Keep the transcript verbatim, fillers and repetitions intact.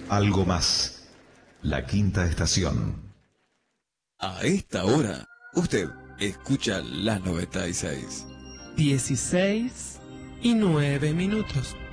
Algo más. La quinta estación. A esta hora, usted escucha la noventa y seis. dieciséis y nueve minutos.